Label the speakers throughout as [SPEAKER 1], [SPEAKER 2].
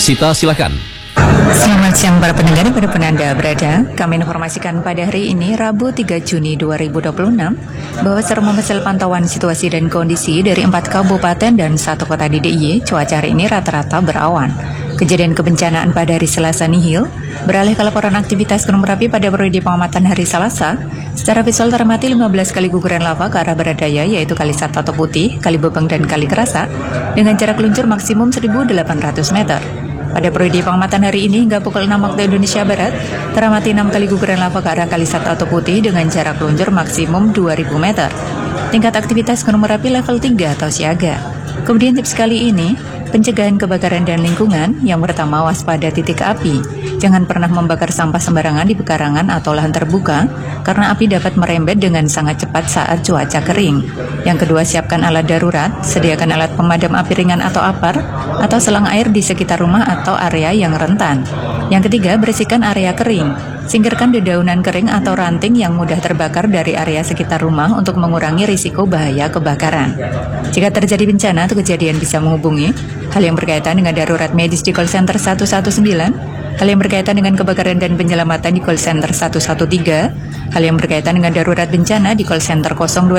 [SPEAKER 1] Sita, silakan.
[SPEAKER 2] Selamat siang para pendengar dimanapun Anda berada. Kami informasikan pada hari ini Rabu 3 Juni 2026 bahwa secara hasil pantauan situasi dan kondisi dari 4 kabupaten dan 1 kota di DIY, cuaca hari ini rata-rata berawan. Kejadian kebencanaan pada hari Selasa nihil, beralih ke laporan aktivitas Gunung Merapi pada periode pengamatan hari Selasa. Secara visual teramati 15 kali guguran lava ke arah barat daya, yaitu Kali Sat atau Putih, Kali Bebeng dan Kali Kerasa, dengan jarak luncur maksimum 1.800 meter. Pada periode pengamatan hari ini hingga pukul 6 waktu Indonesia Barat, teramati 6 kali guguran lava ke arah Kali Sat atau Putih dengan jarak luncur maksimum 2.000 meter. Tingkat aktivitas Gunung Merapi level 3 atau siaga. Kemudian tips kali ini, pencegahan kebakaran dan lingkungan. Yang pertama, waspada titik api. Jangan pernah membakar sampah sembarangan di pekarangan atau lahan terbuka, karena api dapat merembet dengan sangat cepat saat cuaca kering. Yang kedua, siapkan alat darurat, sediakan alat pemadam api ringan atau APAR, atau selang air di sekitar rumah atau area yang rentan. Yang ketiga, bersihkan area kering. Singkirkan dedaunan kering atau ranting yang mudah terbakar dari area sekitar rumah untuk mengurangi risiko bahaya kebakaran. Jika terjadi bencana atau kejadian bisa menghubungi hal yang berkaitan dengan darurat medis di call center 119, hal yang berkaitan dengan kebakaran dan penyelamatan di call center 113, hal yang berkaitan dengan darurat bencana di call center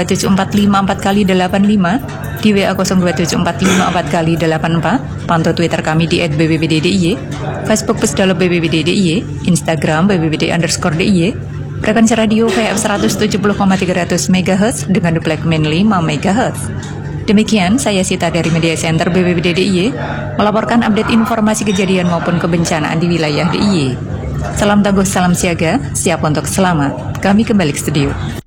[SPEAKER 2] 027454x85, di WA 027454x84, pantau Twitter kami di @bbbddiy, Facebook Pusdalo BBBDDIY, Instagram BBBD_DIY, frekuensi radio VF 170,300 MHz dengan duplemen 5 MHz. Demikian, saya Sita dari Media Center BBBDDIY melaporkan update informasi kejadian maupun kebencanaan di wilayah DIY. Salam tangguh, salam siaga, siap untuk selamat. Kami kembali ke studio.